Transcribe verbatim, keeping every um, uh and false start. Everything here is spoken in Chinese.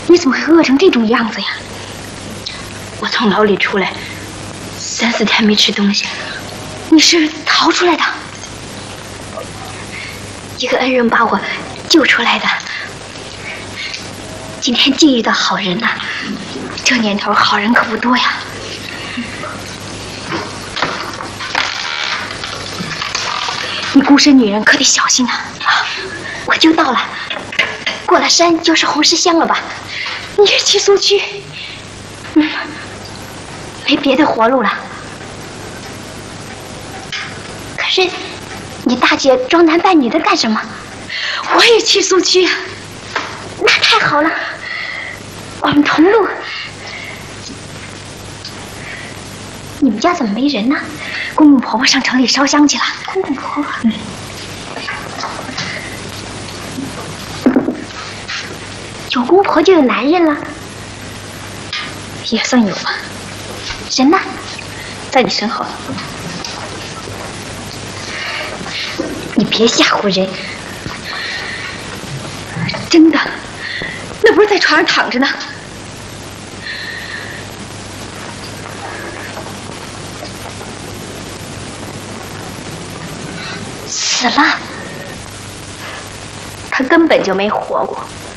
你怎么会饿成这种样子呀？ 我从牢里出来，三四天没吃东西。 你是逃出来的？ 一个恩人把我救出来的。今天竟遇到好人呐、啊！ 这年头好人可不多呀。你孤身女人可得小心啊！ 啊，我就到了，过了山就是红石乡了吧？ 你是去苏区？ 嗯，没别的活路了。可是，你大姐装男扮女的干什么？ 我也去苏区啊！ 那太好了，我们同路。你们家怎么没人呢？ 公公婆婆上城里烧香去了。 公公婆婆， 嗯， 有公婆就有男人了， 也算有吧。 人呢？ 在你身后。 你别吓唬人。 真的，那不是在床上躺着呢？ 死了， 他根本就没活过。